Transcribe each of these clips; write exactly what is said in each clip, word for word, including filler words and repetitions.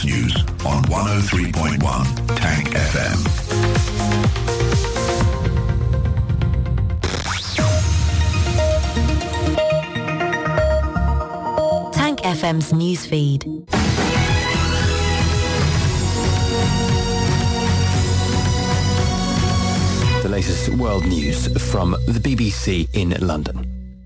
News on one oh three point one Tank F M. Tank F M's newsfeed. The latest world news from the B B C in London.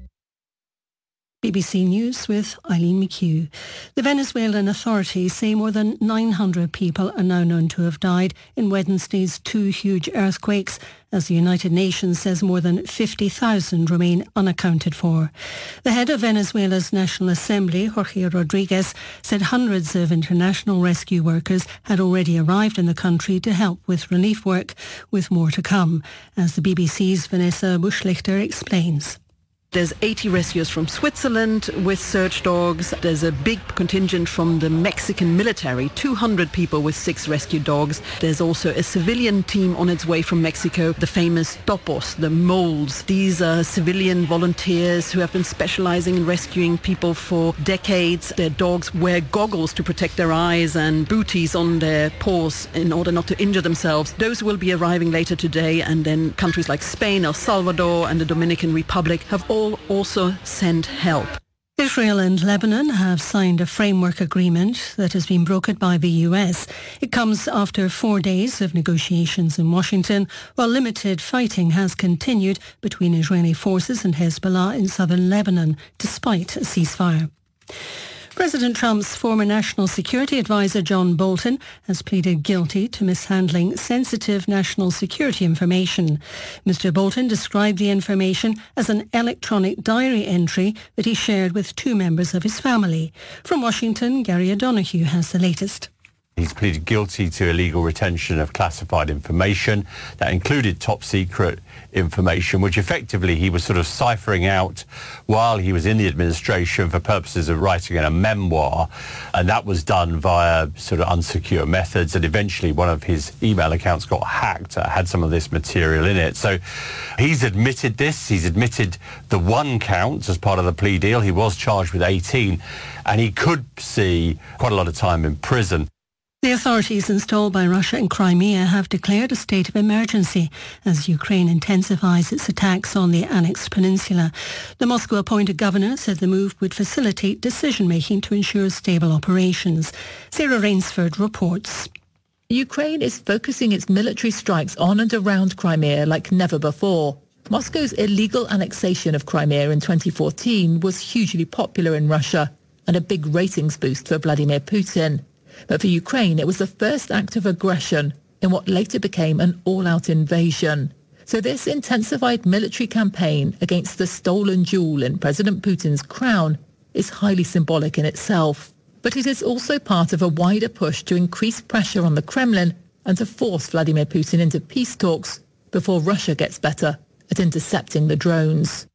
B B C News with Eileen McHugh. The Venezuelan authorities say more than nine hundred people are now known to have died in Wednesday's two huge earthquakes, as the United Nations says more than fifty thousand remain unaccounted for. The head of Venezuela's National Assembly, Jorge Rodriguez, said hundreds of international rescue workers had already arrived in the country to help with relief work, with more to come, as the B B C's Vanessa Buschlichter explains. There's eighty rescuers from Switzerland with search dogs. There's a big contingent from the Mexican military, two hundred people with six rescue dogs. There's also a civilian team on its way from Mexico, the famous Topos, the moles. These are civilian volunteers who have been specializing in rescuing people for decades. Their dogs wear goggles to protect their eyes and booties on their paws in order not to injure themselves. Those will be arriving later today, and then countries like Spain, El Salvador and the Dominican Republic have all also sent help. Israel and Lebanon have signed a framework agreement that has been brokered by the U S. It comes after four days of negotiations in Washington, while limited fighting has continued between Israeli forces and Hezbollah in southern Lebanon, despite a ceasefire. President Trump's former National Security Advisor John Bolton has pleaded guilty to mishandling sensitive national security information. Mister Bolton described the information as an electronic diary entry that he shared with two members of his family. From Washington, Gary O'Donoghue has the latest. He's pleaded guilty to illegal retention of classified information. That included top secret information, which effectively he was sort of ciphering out while he was in the administration for purposes of writing a memoir. And that was done via sort of unsecure methods. And eventually one of his email accounts got hacked, uh, had some of this material in it. So he's admitted this. He's admitted the one count as part of the plea deal. He was charged with eighteen, and he could see quite a lot of time in prison. The authorities installed by Russia in Crimea have declared a state of emergency as Ukraine intensifies its attacks on the annexed peninsula. The Moscow-appointed governor said the move would facilitate decision-making to ensure stable operations. Sarah Rainsford reports. Ukraine is focusing its military strikes on and around Crimea like never before. Moscow's illegal annexation of Crimea in twenty fourteen was hugely popular in Russia and a big ratings boost for Vladimir Putin. But for Ukraine, it was the first act of aggression in what later became an all-out invasion. So this intensified military campaign against the stolen jewel in President Putin's crown is highly symbolic in itself. But it is also part of a wider push to increase pressure on the Kremlin and to force Vladimir Putin into peace talks before Russia gets better at intercepting the drones.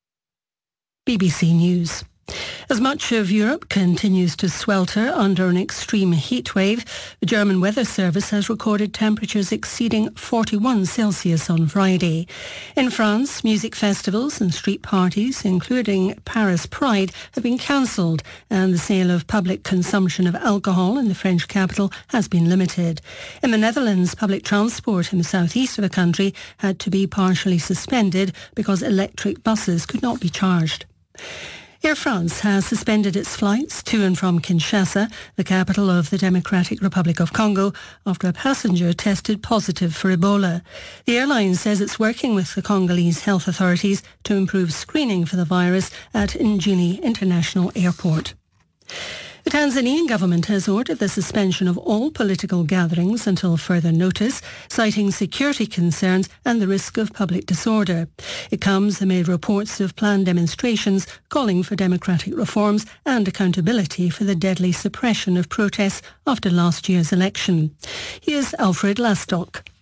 B B C News. As much of Europe continues to swelter under an extreme heat wave, the German Weather Service has recorded temperatures exceeding forty-one Celsius on Friday. In France, music festivals and street parties, including Paris Pride, have been cancelled, and the sale of public consumption of alcohol in the French capital has been limited. In the Netherlands, public transport in the southeast of the country had to be partially suspended because electric buses could not be charged. Air France has suspended its flights to and from Kinshasa, the capital of the Democratic Republic of Congo, after a passenger tested positive for Ebola. The airline says it's working with the Congolese health authorities to improve screening for the virus at Njili International Airport. The Tanzanian government has ordered the suspension of all political gatherings until further notice, citing security concerns and the risk of public disorder. It comes amid reports of planned demonstrations calling for democratic reforms and accountability for the deadly suppression of protests after last year's election. Here's Alfred Lastock.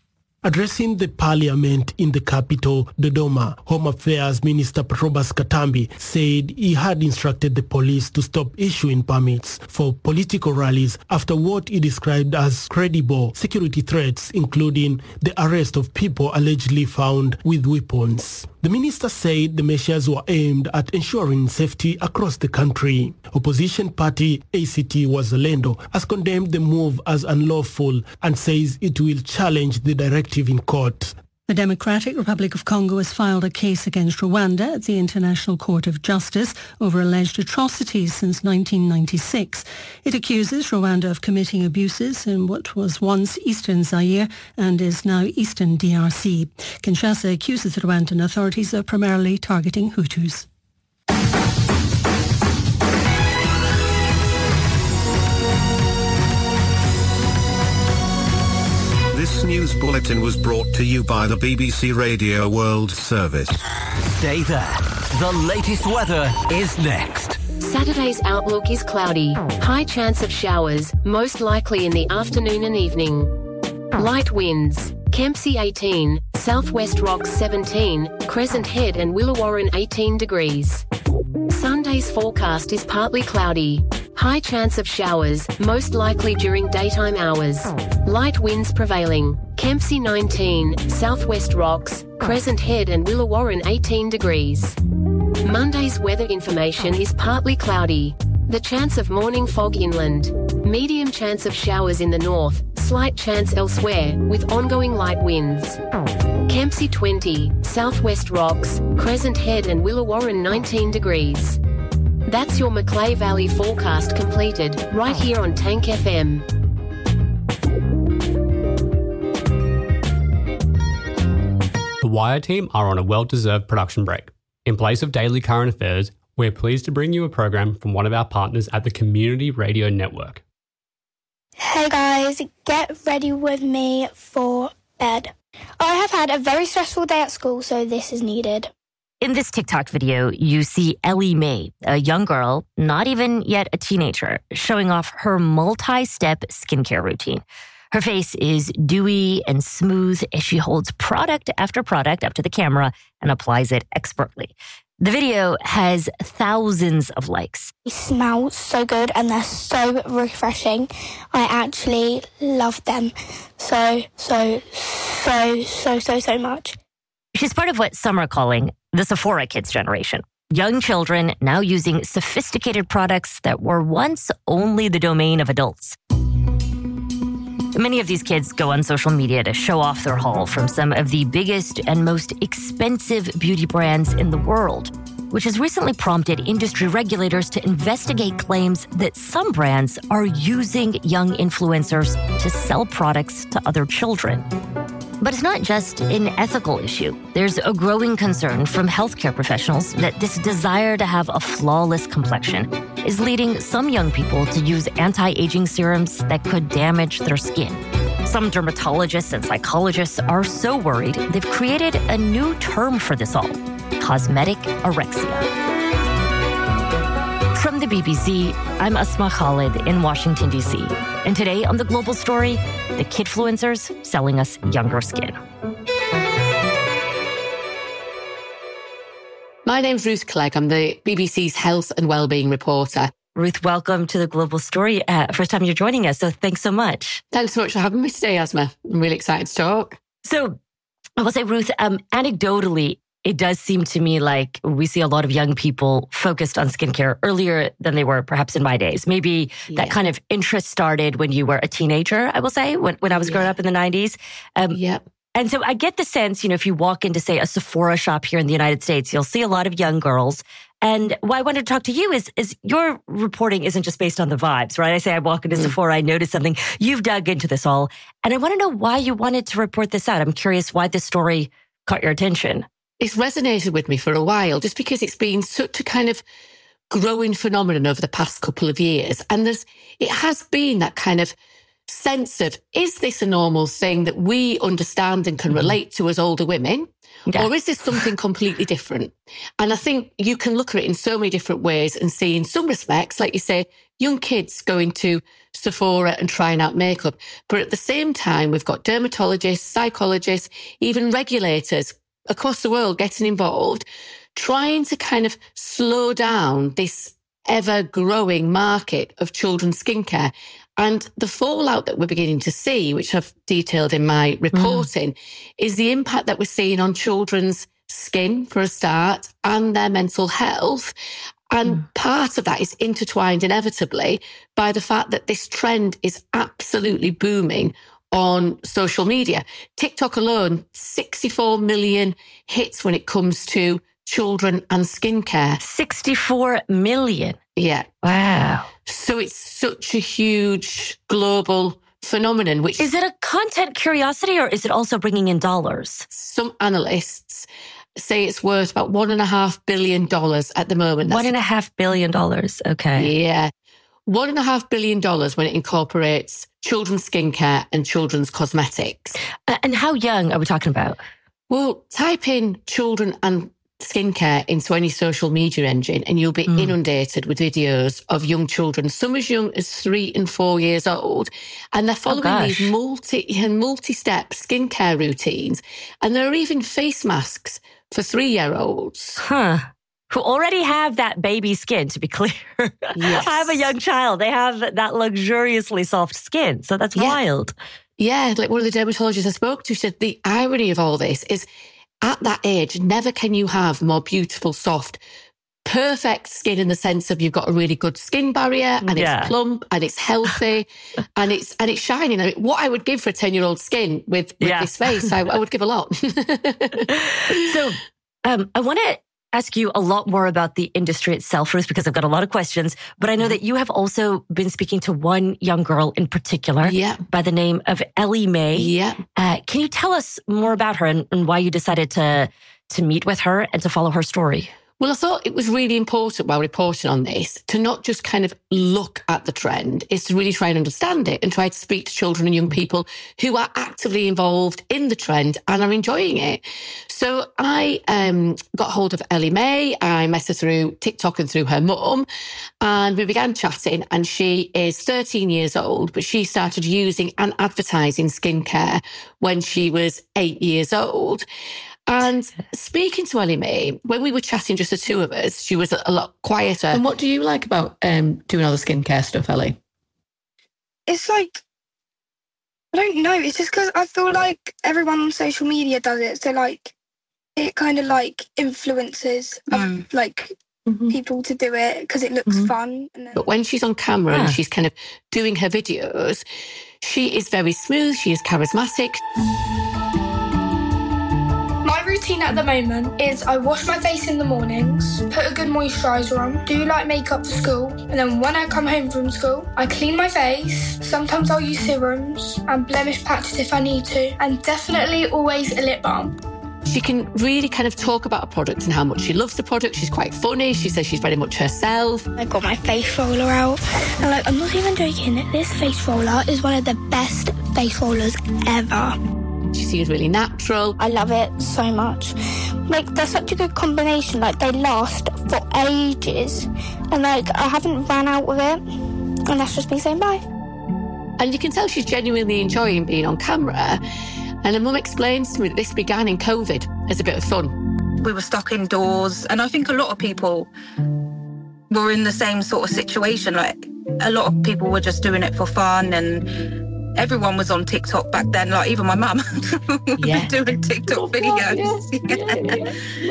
Addressing the parliament in the capital, Dodoma, Home Affairs Minister Patrobas Katambi said he had instructed the police to stop issuing permits for political rallies after what he described as credible security threats, including the arrest of people allegedly found with weapons. The minister said the measures were aimed at ensuring safety across the country. Opposition party A C T Wazalendo has condemned the move as unlawful and says it will challenge the directive in court. The Democratic Republic of Congo has filed a case against Rwanda at the International Court of Justice over alleged atrocities since nineteen ninety-six. It accuses Rwanda of committing abuses in what was once Eastern Zaire and is now Eastern D R C. Kinshasa accuses the Rwandan authorities of primarily targeting Hutus. This news bulletin was brought to you by the B B C Radio World Service. Stay there. The latest weather is next. Saturday's outlook is cloudy. High chance of showers, most likely in the afternoon and evening. Light winds. Kempsey eighteen, Southwest Rocks seventeen, Crescent Head and Willawarren eighteen degrees. Sunday's forecast is partly cloudy. High chance of showers, most likely during daytime hours. Light winds prevailing. Kempsey nineteen, Southwest Rocks, Crescent Head and Willawarren eighteen degrees. Monday's weather information is partly cloudy. The chance of morning fog inland. Medium chance of showers in the north, slight chance elsewhere, with ongoing light winds. Kempsey twenty, Southwest Rocks, Crescent Head and Willawarren nineteen degrees. That's your Macleay Valley forecast completed, right here on Tank F M. The Wire team are on a well-deserved production break. In place of daily current affairs, we're pleased to bring you a program from one of our partners at the Community Radio Network. Hey guys, get ready with me for bed. I have had a very stressful day at school, so this is needed. In this TikTok video, you see Ellie Mae, a young girl, not even yet a teenager, showing off her multi-step skincare routine. Her face is dewy and smooth as she holds product after product up to the camera and applies it expertly. The video has thousands of likes. They smell so good and they're so refreshing. I actually love them so, so, so, so, so, so much. She's part of what some are calling the Sephora Kids generation. Young children now using sophisticated products that were once only the domain of adults. Many of these kids go on social media to show off their haul from some of the biggest and most expensive beauty brands in the world, which has recently prompted industry regulators to investigate claims that some brands are using young influencers to sell products to other children. But it's not just an ethical issue. There's a growing concern from healthcare professionals that this desire to have a flawless complexion is leading some young people to use anti-aging serums that could damage their skin. Some dermatologists and psychologists are so worried they've created a new term for this all: cosmetic anorexia. From the B B C, I'm Asma Khalid in Washington, D C. And today on The Global Story, the kidfluencers selling us younger skin. My name's Ruth Clegg. I'm the B B C's health and wellbeing reporter. Ruth, welcome to The Global Story. Uh, first time you're joining us, so thanks so much. Thanks so much for having me today, Asma. I'm really excited to talk. So I will say, Ruth, um, anecdotally, it does seem to me like we see a lot of young people focused on skincare earlier than they were perhaps in my days. Maybe yeah. that kind of interest started when you were a teenager, I will say, when, when I was yeah. growing up in the nineties. Um, yeah. And so I get the sense, you know, if you walk into, say, a Sephora shop here in the United States, you'll see a lot of young girls. And why I wanted to talk to you is, is your reporting isn't just based on the vibes, right? I say I walk into mm. Sephora, I notice something. You've dug into this all. And I want to know why you wanted to report this out. I'm curious why this story caught your attention. It's resonated with me for a while, just because it's been such a kind of growing phenomenon over the past couple of years. And there's, it has been that kind of sense of, is this a normal thing that we understand and can relate to as older women? Yeah. Or is this something completely different? And I think you can look at it in so many different ways and see in some respects, like you say, young kids going to Sephora and trying out makeup. But at the same time, we've got dermatologists, psychologists, even regulators across the world getting involved, trying to kind of slow down this ever-growing market of children's skincare. And the fallout that we're beginning to see, which I've detailed in my reporting, mm. is the impact that we're seeing on children's skin, for a start, and their mental health. And mm. part of that is intertwined inevitably by the fact that this trend is absolutely booming on social media. TikTok alone, sixty-four million hits when it comes to children and skincare. sixty-four million? Yeah. Wow. So it's such a huge global phenomenon. Which is it a content curiosity or is it also bringing in dollars? Some analysts say it's worth about one and a half billion dollars at the moment. That's one and a half billion dollars. Okay. Yeah. One and a half billion dollars when it incorporates children's skincare and children's cosmetics. Uh, and how young are we talking about? Well, type in children and skincare into any social media engine and you'll be mm. inundated with videos of young children, some as young as three and four years old. And they're following oh these multi and multi-step skincare routines. And there are even face masks for three-year-olds. Huh. Who already have that baby skin, to be clear. Yes. I have a young child. They have that luxuriously soft skin. So that's yeah. wild. Yeah. Like one of the dermatologists I spoke to said the irony of all this is at that age, never can you have more beautiful, soft, perfect skin in the sense of you've got a really good skin barrier and yeah. it's plump and it's healthy and it's and it's shining. I mean, what I would give for a ten-year-old skin with, with yeah. this face, I, I would give a lot. So um, I want to ask you a lot more about the industry itself, Ruth, because I've got a lot of questions. But I know that you have also been speaking to one young girl in particular yeah. by the name of Ellie Mae. Yeah. Uh, can you tell us more about her and, and why you decided to to meet with her and to follow her story? Well, I thought it was really important while reporting on this to not just kind of look at the trend, is to really try and understand it and try to speak to children and young people who are actively involved in the trend and are enjoying it. So I um, got hold of Ellie Mae. I met her through TikTok and through her mum, and we began chatting. And she is thirteen years old, but she started using and advertising skincare when she was eight years old. And speaking to Ellie Mae, when we were chatting, just the two of us, she was a lot quieter. And what do you like about um, doing all the skincare stuff, Ellie? It's like, I don't know. It's just because I feel like everyone on social media does it. So like, it kind of like influences mm. um, like mm-hmm. people to do it because it looks mm-hmm. fun. And then... But when she's on camera yeah. and she's kind of doing her videos, she is very smooth. She is charismatic. My routine at the moment is I wash my face in the mornings, put a good moisturiser on, do light makeup for school, and then when I come home from school, I clean my face. Sometimes I'll use serums and blemish patches if I need to, and definitely always a lip balm. She can really kind of talk about a product and how much she loves the product. She's quite funny. She says she's very much herself. I got my face roller out, and like I'm not even joking, this face roller is one of the best face rollers ever. She seems really natural. I love it so much. Like, they're such a good combination. Like, they last for ages. And, like, I haven't ran out of it. And that's just me saying bye. And you can tell she's genuinely enjoying being on camera. And her mum explains to me that this began in COVID as a bit of fun. We were stuck indoors. And I think a lot of people were in the same sort of situation. Like, a lot of people were just doing it for fun, and everyone was on TikTok back then, like even my mum yeah. doing TikTok oh, videos. Yeah. Yeah. Yeah.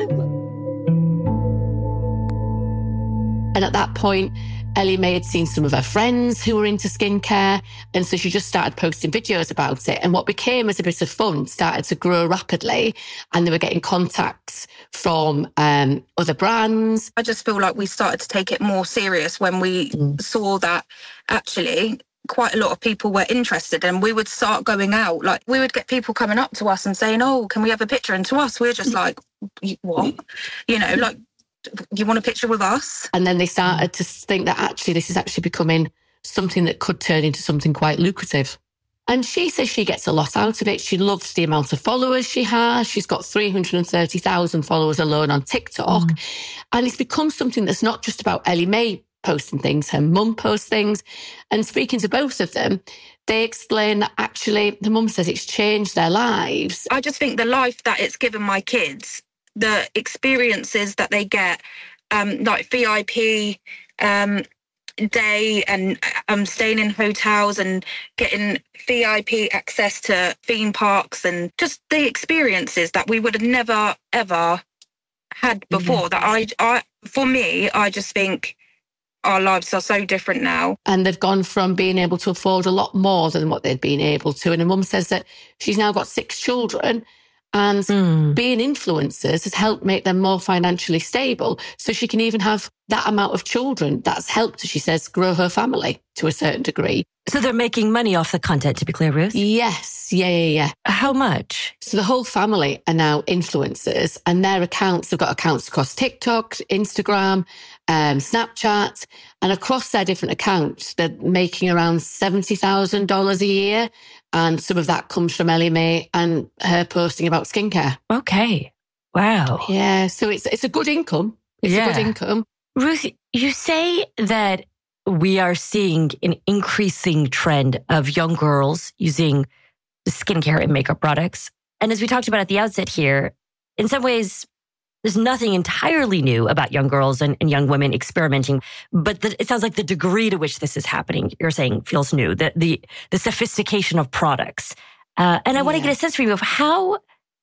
And at that point, Ellie Mae had seen some of her friends who were into skincare, and so she just started posting videos about it. And what became as a bit of fun started to grow rapidly, and they were getting contacts from um, other brands. I just feel like we started to take it more serious when we mm. saw that actually quite a lot of people were interested, and we would start going out. Like, we would get people coming up to us and saying, oh, can we have a picture? And to us, we're just like, what? You know, like, you want a picture with us? And then they started to think that actually this is actually becoming something that could turn into something quite lucrative. And she says she gets a lot out of it. She loves the amount of followers she has. She's got three hundred thirty thousand followers alone on TikTok. Mm. And it's become something that's not just about Ellie Mae posting things. Her mum posts things. And speaking to both of them, they explain that actually the mum says it's changed their lives. I just think the life that it's given my kids, the experiences that they get, um, like V I P um, day and um, staying in hotels and getting V I P access to theme parks and just the experiences that we would have never, ever had before. Mm-hmm. That I, I, for me, I just think our lives are so different now. And they've gone from being able to afford a lot more than what they'd been able to. And her mum says that she's now got six children and mm. being influencers has helped make them more financially stable. So she can even have that amount of children. That's helped, she says, grow her family to a certain degree. So they're making money off the content, to be clear, Ruth? Yes. Yeah, yeah, yeah. How much? So the whole family are now influencers and their accounts, they've got accounts across TikTok, Instagram, um, Snapchat, and across their different accounts, they're making around seventy thousand dollars a year. And some of that comes from Ellie Mae and her posting about skincare. Okay. Wow. Yeah. So it's it's a good income. It's yeah. a good income. Ruth, you say that we are seeing an increasing trend of young girls using skincare and makeup products. And as we talked about at the outset here, in some ways, there's nothing entirely new about young girls and, and young women experimenting, but the, it sounds like the degree to which this is happening, you're saying, feels new, the the, the sophistication of products. Uh, and I yeah. want to get a sense from you of how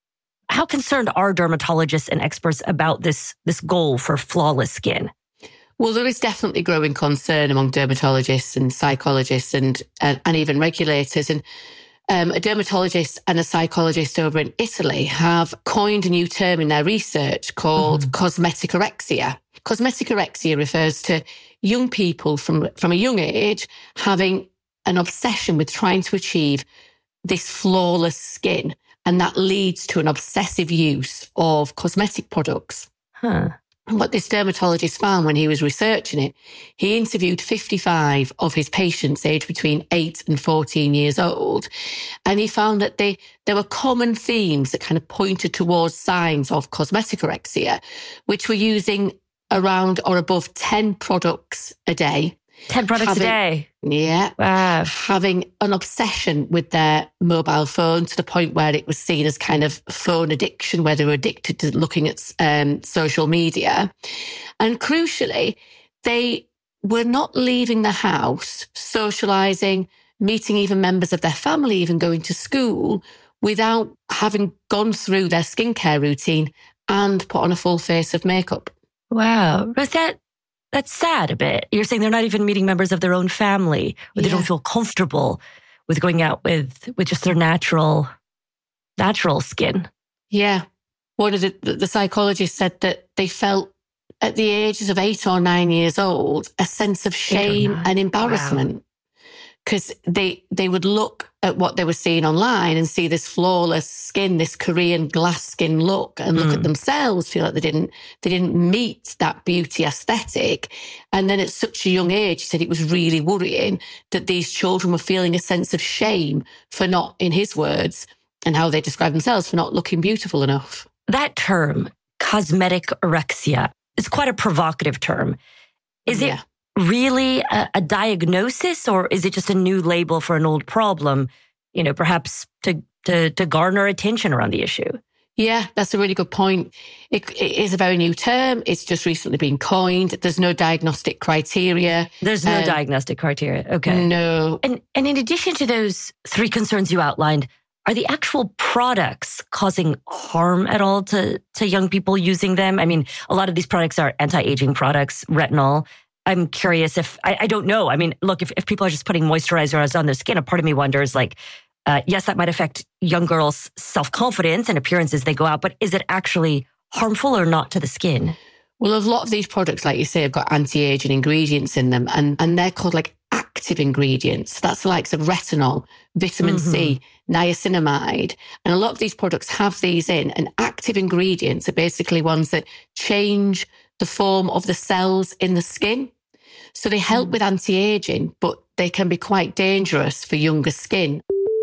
how concerned are dermatologists and experts about this this goal for flawless skin? Well, there is definitely growing concern among dermatologists and psychologists and and, and even regulators. And um, a dermatologist and a psychologist over in Italy have coined a new term in their research called mm-hmm. cosmeticorexia. Cosmeticorexia refers to young people from, from a young age having an obsession with trying to achieve this flawless skin. And that leads to an obsessive use of cosmetic products. Huh. And what this dermatologist found when he was researching it, he interviewed fifty-five of his patients aged between eight and fourteen years old. And he found that they, there were common themes that kind of pointed towards signs of cosmeticorexia, which were using around or above ten products a day. ten products having, a day? Yeah. Wow. Having an obsession with their mobile phone to the point where it was seen as kind of phone addiction, where they were addicted to looking at um, social media. And crucially, they were not leaving the house, socialising, meeting even members of their family, even going to school, without having gone through their skincare routine and put on a full face of makeup. Wow. Was that... That's sad a bit. You're saying they're not even meeting members of their own family, or they yeah. don't feel comfortable with going out with, with just their natural, natural skin. Yeah. One of the, the psychologists said that they felt at the ages of eight or nine years old, a sense of shame and embarrassment. Because they, they would look at what they were seeing online and see this flawless skin, this Korean glass skin look, and look mm. at themselves, feel like they didn't they didn't meet that beauty aesthetic. And then at such a young age, he said it was really worrying that these children were feeling a sense of shame for not, in his words, and how they describe themselves, for not looking beautiful enough. That term, cosmeticorexia, is quite a provocative term. Is yeah. it really a, a diagnosis, or is it just a new label for an old problem, you know, perhaps to, to, to garner attention around the issue? Yeah, that's a really good point. It, it is a very new term. It's just recently been coined. There's no diagnostic criteria. There's no um, diagnostic criteria. Okay. No. And, and in addition to those three concerns you outlined, are the actual products causing harm at all to, to young people using them? I mean, a lot of these products are anti-aging products, retinol. I'm curious if, I, I don't know. I mean, look, if, if people are just putting moisturizers on their skin, a part of me wonders, like, uh, yes, that might affect young girls' self-confidence and appearance as they go out, but is it actually harmful or not to the skin? Well, a lot of these products, like you say, have got anti-aging ingredients in them, and, and they're called like active ingredients. That's the likes of retinol, vitamin mm-hmm. C, niacinamide. And a lot of these products have these in, and active ingredients are basically ones that change the form of the cells in the skin. So they help with anti-aging, but they can be quite dangerous for younger skin.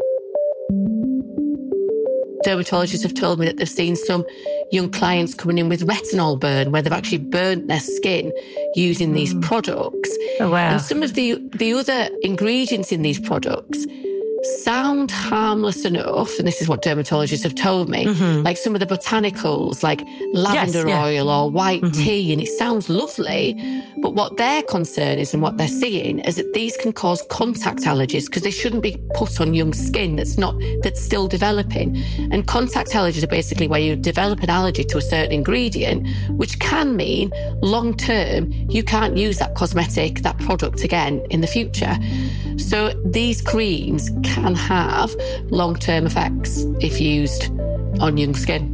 dermatologists have told me that they've seen some young clients coming in with retinol burn, where they've actually burnt their skin using these products. Oh, wow. And some of the, the other ingredients in these products sound harmless enough, and this is what dermatologists have told me, mm-hmm. like some of the botanicals, like lavender yes, yeah. oil or white mm-hmm. tea, and it sounds lovely, but what their concern is and what they're seeing is that these can cause contact allergies, because they shouldn't be put on young skin that's not that's still developing. And contact allergies are basically where you develop an allergy to a certain ingredient, which can mean long term you can't use that cosmetic, that product again in the future. So these creams can have long-term effects if used on young skin.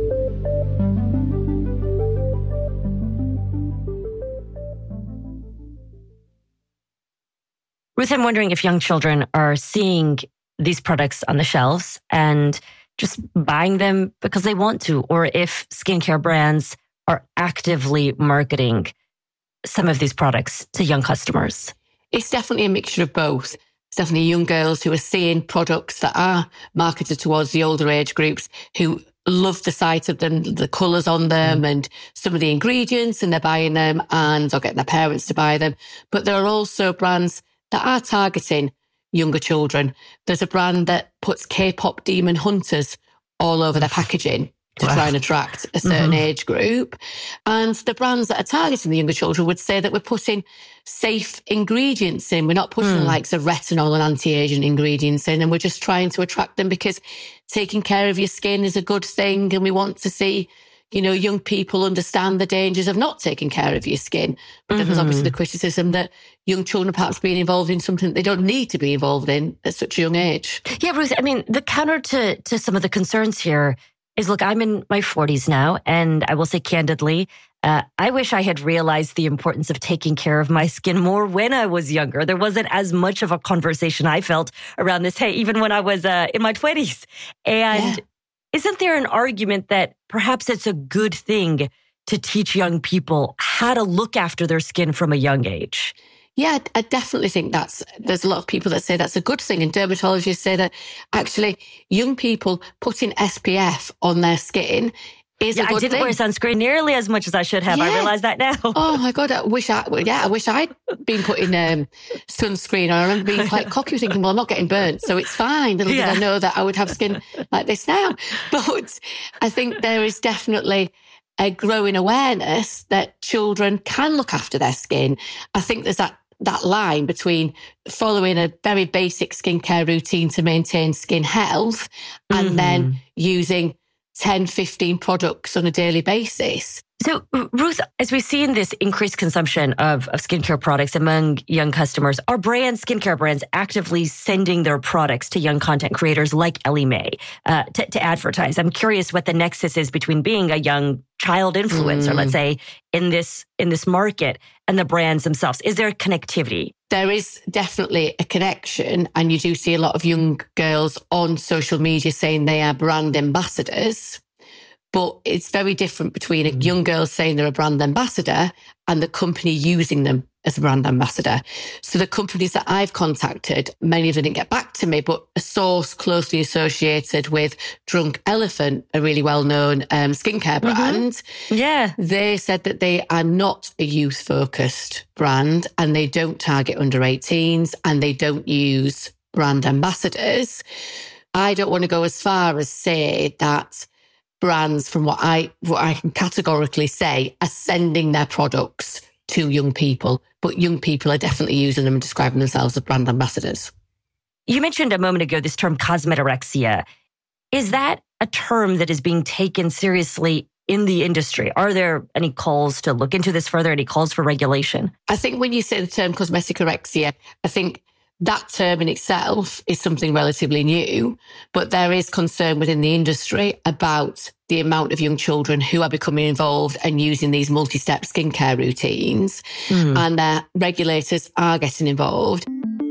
Ruth, I'm wondering if young children are seeing these products on the shelves and just buying them because they want to, or if skincare brands are actively marketing some of these products to young customers. It's definitely a mixture of both. It's definitely young girls who are seeing products that are marketed towards the older age groups who love the sight of them, the colours on them and some of the ingredients, and they're buying them and or getting their parents to buy them. But there are also brands that are targeting younger children. There's a brand that puts K-pop demon hunters all over their packaging to wow. try and attract a certain mm-hmm. age group. And the brands that are targeting the younger children would say that we're putting safe ingredients in. We're not putting mm. the likes of retinol and anti-aging ingredients in, and we're just trying to attract them because taking care of your skin is a good thing, and we want to see, you know, young people understand the dangers of not taking care of your skin. But mm-hmm. then there's obviously the criticism that young children perhaps being involved in something that they don't need to be involved in at such a young age. Yeah, Ruth, I mean, the counter to, to some of the concerns here is, look, I'm in my forties now, and I will say candidly, uh, I wish I had realized the importance of taking care of my skin more when I was younger. There wasn't as much of a conversation I felt around this, hey, even when I was uh, in my twenties. And yeah. isn't there an argument that perhaps it's a good thing to teach young people how to look after their skin from a young age? Yeah, I definitely think that's, there's a lot of people that say that's a good thing. And dermatologists say that actually young people putting S P F on their skin is yeah, a good I didn't thing. wear sunscreen nearly as much as I should have. Yeah. I realize that now. Oh my God, I wish I, yeah, I wish I'd been putting um, sunscreen on. I remember being quite cocky, thinking, well, I'm not getting burnt, so it's fine. Little yeah. did I know that I would have skin like this now. But I think there is definitely a growing awareness that children can look after their skin. I think there's that that line between following a very basic skincare routine to maintain skin health and mm-hmm. then using ten, fifteen products on a daily basis. So, Ruth, as we see in this increased consumption of, of skincare products among young customers, are brands, skincare brands, actively sending their products to young content creators like Ellie Mae uh, to, to advertise? I'm curious what the nexus is between being a young child influencer, mm. let's say, in this in this market and the brands themselves. Is there a connectivity? There is definitely a connection, and you do see a lot of young girls on social media saying they are brand ambassadors. But it's very different between a young girl saying they're a brand ambassador and the company using them as a brand ambassador. So the companies that I've contacted, many of them didn't get back to me, but a source closely associated with Drunk Elephant, a really well-known um, skincare brand, mm-hmm. yeah, they said that they are not a youth-focused brand and they don't target under eighteens and they don't use brand ambassadors. I don't want to go as far as say that brands, from what I what I can categorically say, are sending their products to young people, but young people are definitely using them and describing themselves as brand ambassadors. You mentioned a moment ago this term cosmetorexia. Is that a term that is being taken seriously in the industry? Are there any calls to look into this further, any calls for regulation? I think when you say the term cosmetorexia, I think that term in itself is something relatively new, but there is concern within the industry about the amount of young children who are becoming involved and using these multi-step skincare routines, mm. and uh, regulators are getting involved.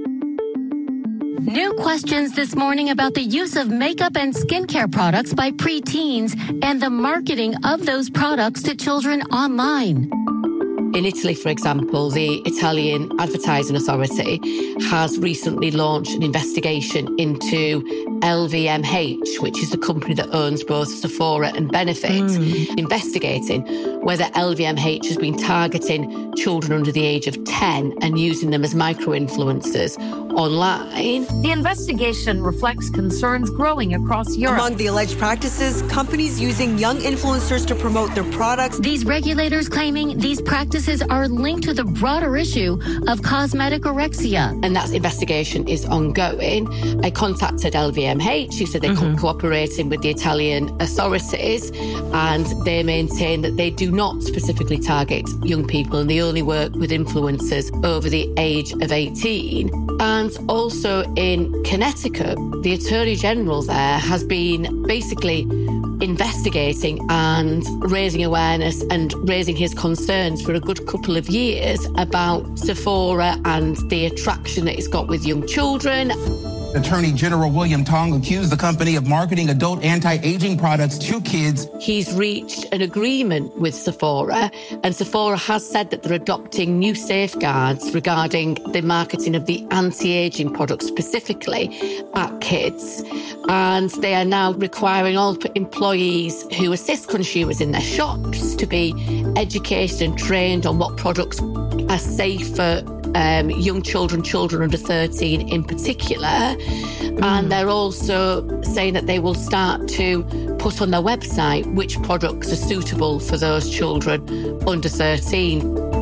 New questions this morning about the use of makeup and skincare products by preteens and the marketing of those products to children online. In Italy, for example, the Italian Advertising Authority has recently launched an investigation into L V M H, which is the company that owns both Sephora and Benefit, mm. investigating whether L V M H has been targeting children under the age of ten and using them as micro-influencers online. The investigation reflects concerns growing across Europe. Among the alleged practices, companies using young influencers to promote their products. These regulators claiming these practices are linked to the broader issue of cosmetic anorexia. And that investigation is ongoing. I contacted L V M H, who said they're mm-hmm. co- cooperating with the Italian authorities, and they maintain that they do not specifically target young people and they only work with influencers over the age of eighteen. And also in Connecticut, the Attorney General there has been basically investigating and raising awareness and raising his concerns for a good couple of years about Sephora and the attraction that it's got with young children. Attorney General William Tong accused the company of marketing adult anti-aging products to kids. He's reached an agreement with Sephora, and Sephora has said that they're adopting new safeguards regarding the marketing of the anti-aging products specifically at kids. And they are now requiring all employees who assist consumers in their shops to be educated and trained on what products are safe for Um, young children, children under thirteen in particular. Mm. And they're also saying that they will start to put on their website which products are suitable for those children under thirteen.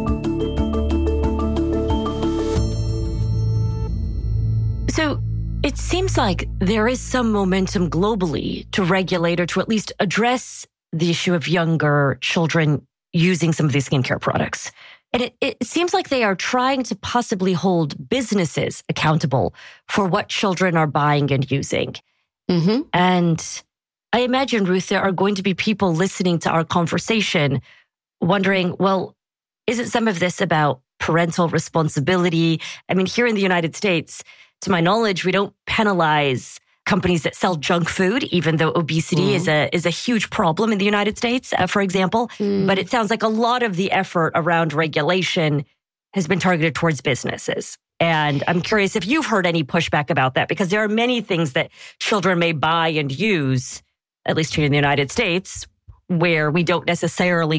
So it seems like there is some momentum globally to regulate or to at least address the issue of younger children using some of these skincare products. And it, it seems like they are trying to possibly hold businesses accountable for what children are buying and using. Mm-hmm. And I imagine, Ruth, there are going to be people listening to our conversation wondering, well, isn't some of this about parental responsibility? I mean, here in the United States, to my knowledge, we don't penalize companies that sell junk food, even though obesity mm. is a is a huge problem in the United States, uh, for example. Mm. But it sounds like a lot of the effort around regulation has been targeted towards businesses. And I'm curious if you've heard any pushback about that, because there are many things that children may buy and use, at least here in the United States, where we don't necessarily